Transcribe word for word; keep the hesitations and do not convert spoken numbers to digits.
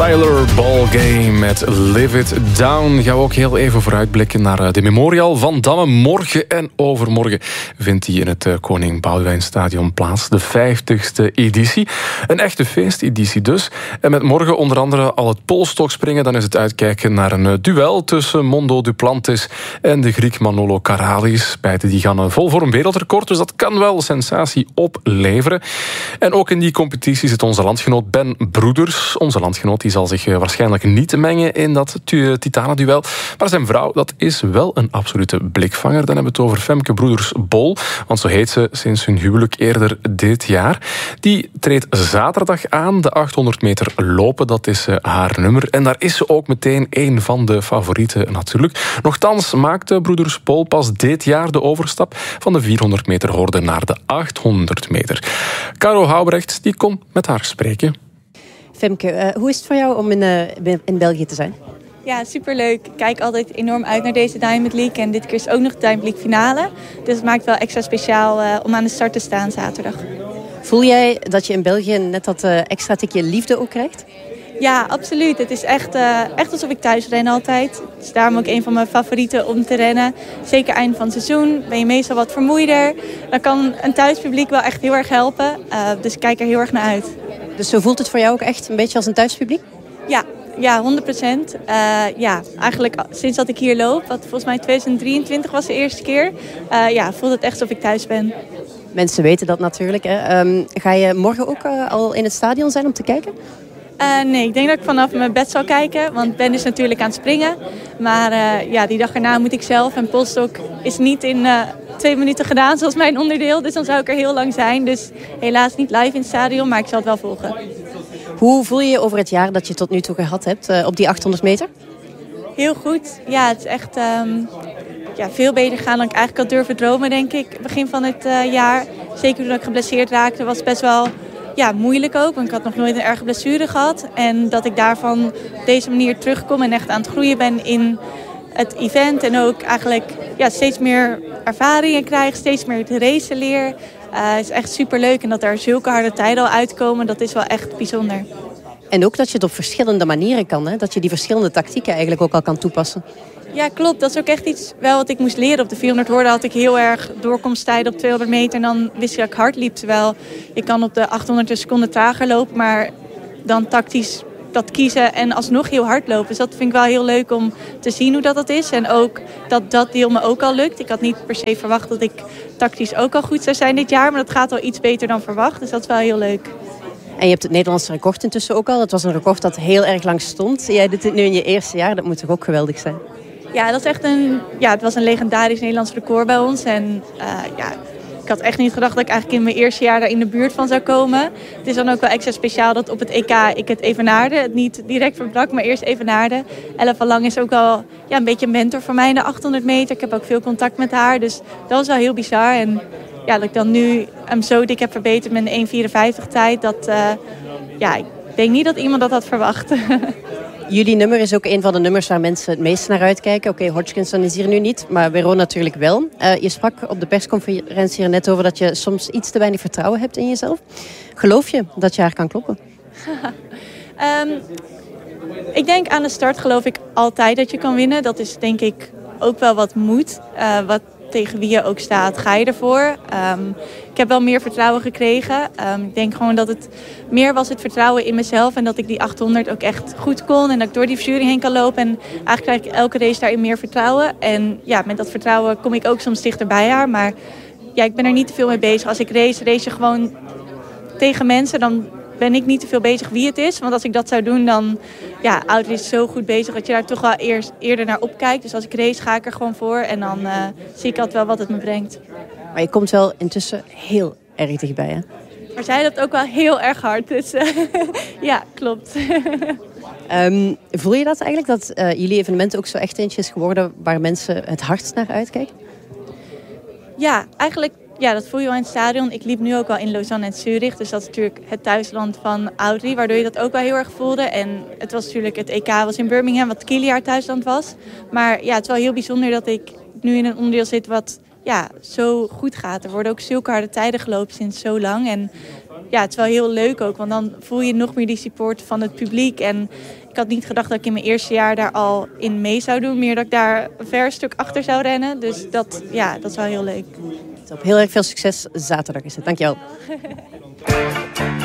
Tyler Ballgame met Live It Down. Gaan we ook heel even vooruitblikken naar de Memorial van Damme. Morgen en overmorgen vindt die in het Koning Boudewijnstadion plaats. De vijftigste editie. Een echte feesteditie dus. En met morgen onder andere al het polstokspringen. Dan is het uitkijken naar een duel tussen Mondo Duplantis en de Griek Manolo Karalis. Beiden die gaan vol voor een wereldrecord. Dus dat kan wel sensatie opleveren. En ook in die competitie zit onze landgenoot Ben Broeders. Onze landgenoot die zal zich waarschijnlijk niet mengen in dat titanenduel. Maar zijn vrouw, dat is wel een absolute blikvanger. Dan hebben we het over Femke Broeders-Bol. Want zo heet ze sinds hun huwelijk eerder dit jaar. Die treedt zaterdag aan. De achthonderd meter lopen, dat is haar nummer. En daar is ze ook meteen een van de favorieten natuurlijk. Nochtans maakte Broeders-Bol pas dit jaar de overstap van de vierhonderd meter horde naar de achthonderd meter. Caro Houbrecht, die kon met haar spreken. Femke, uh, hoe is het voor jou om in, uh, in België te zijn? Ja, superleuk. Ik kijk altijd enorm uit naar deze Diamond League. En dit keer is ook nog de Diamond League finale. Dus het maakt wel extra speciaal uh, om aan de start te staan zaterdag. Voel jij dat je in België net dat uh, extra tikje liefde ook krijgt? Ja, absoluut. Het is echt, uh, echt alsof ik thuis ren altijd. Het is daarom ook een van mijn favorieten om te rennen. Zeker eind van het seizoen ben je meestal wat vermoeider. Dan kan een thuispubliek wel echt heel erg helpen. Uh, dus ik kijk er heel erg naar uit. Dus zo voelt het voor jou ook echt een beetje als een thuispubliek? Ja, ja, honderd procent. Uh, ja, eigenlijk sinds dat ik hier loop, wat volgens mij tweeduizend drieëntwintig was de eerste keer. Uh, ja, voelt het echt alsof ik thuis ben. Mensen weten dat natuurlijk. Hè. Um, ga je morgen ook uh, al in het stadion zijn om te kijken? Uh, nee, ik denk dat ik vanaf mijn bed zal kijken. Want Ben is natuurlijk aan het springen. Maar uh, ja, die dag erna moet ik zelf. En polstok is niet in uh, twee minuten gedaan zoals mijn onderdeel. Dus dan zou ik er heel lang zijn. Dus helaas niet live in het stadion, maar ik zal het wel volgen. Hoe voel je je over het jaar dat je tot nu toe gehad hebt uh, op die achthonderd meter? Heel goed. Ja, het is echt um, ja, veel beter gegaan dan ik eigenlijk had durven dromen, denk ik. Begin van het uh, jaar. Zeker toen ik geblesseerd raakte, was het best wel... Ja, moeilijk ook, want ik had nog nooit een erge blessure gehad. En dat ik daarvan op deze manier terugkom en echt aan het groeien ben in het event. En ook eigenlijk ja, steeds meer ervaringen krijg, steeds meer te racen leer. Het uh, is echt superleuk en dat er zulke harde tijden al uitkomen, dat is wel echt bijzonder. En ook dat je het op verschillende manieren kan, hè? Dat je die verschillende tactieken eigenlijk ook al kan toepassen. Ja, klopt. Dat is ook echt iets wel wat ik moest leren. Op de vierhonderd horde had ik heel erg doorkomsttijden op tweehonderd meter. En dan wist ik dat ik hard liep. Terwijl je kan op de achthonderd een seconde trager lopen. Maar dan tactisch dat kiezen en alsnog heel hard lopen. Dus dat vind ik wel heel leuk om te zien hoe dat, dat is. En ook dat dat deel me ook al lukt. Ik had niet per se verwacht dat ik tactisch ook al goed zou zijn dit jaar. Maar dat gaat al iets beter dan verwacht. Dus dat is wel heel leuk. En je hebt het Nederlandse record intussen ook al. Dat was een record dat heel erg lang stond. Jij doet dit nu in je eerste jaar. Dat moet toch ook geweldig zijn? Ja, dat is echt een, ja, het was een legendarisch Nederlands record bij ons. En uh, ja, ik had echt niet gedacht dat ik eigenlijk in mijn eerste jaar daar in de buurt van zou komen. Het is dan ook wel extra speciaal dat op het E K ik het evenaarde. Het niet direct verbrak, maar eerst evenaarde. Ella van Lang is ook wel ja, een beetje een mentor voor mij in de achthonderd meter. Ik heb ook veel contact met haar, dus dat was wel heel bizar. En ja, dat ik dan nu hem zo dik heb verbeterd met een één vierenvijftig tijd. Dat, uh, ja, ik denk niet dat iemand dat had verwacht. Jullie nummer is ook een van de nummers waar mensen het meest naar uitkijken. Oké, okay, Hodgkinson is hier nu niet, maar Weron natuurlijk wel. Uh, je sprak op de persconferentie er net over dat je soms iets te weinig vertrouwen hebt in jezelf. Geloof je dat je haar kan kloppen? um, ik denk aan de start geloof ik altijd dat je kan winnen. Dat is denk ik ook wel wat moed. Uh, wat tegen wie je ook staat, ga je ervoor. Um, ik heb wel meer vertrouwen gekregen. Um, ik denk gewoon dat het meer was het vertrouwen in mezelf. En dat ik die achthonderd ook echt goed kon. En dat ik door die verzuring heen kan lopen. En eigenlijk krijg ik elke race daarin meer vertrouwen. En ja, met dat vertrouwen kom ik ook soms dichter bij haar. Maar ja, ik ben er niet te veel mee bezig. Als ik race, race je gewoon tegen mensen. Dan ben ik niet te veel bezig wie het is. Want als ik dat zou doen, dan... Ja, Audrey is zo goed bezig dat je daar toch wel eerst, eerder naar opkijkt. Dus als ik race, ga ik er gewoon voor. En dan uh, zie ik altijd wel wat het me brengt. Maar je komt wel intussen heel erg dichtbij, hè? Maar zij loopt ook wel heel erg hard. Dus uh, ja, klopt. um, voel je dat eigenlijk? Dat uh, jullie evenement ook zo echt eentje is geworden waar mensen het hardst naar uitkijken? Ja, eigenlijk... Ja, dat voel je wel in het stadion. Ik liep nu ook al in Lausanne en Zurich. Dus dat is natuurlijk het thuisland van Audrey. Waardoor je dat ook wel heel erg voelde. En het was natuurlijk het E K was in Birmingham, wat Kili haar thuisland was. Maar ja, het is wel heel bijzonder dat ik nu in een onderdeel zit wat ja, zo goed gaat. Er worden ook zulke harde tijden gelopen sinds zo lang. En ja, het is wel heel leuk ook. Want dan voel je nog meer die support van het publiek. En ik had niet gedacht dat ik in mijn eerste jaar daar al in mee zou doen. Meer dat ik daar een ver stuk achter zou rennen. Dus dat, ja, dat is wel heel leuk. Top. Heel erg veel succes. Zaterdag is het. Dankjewel.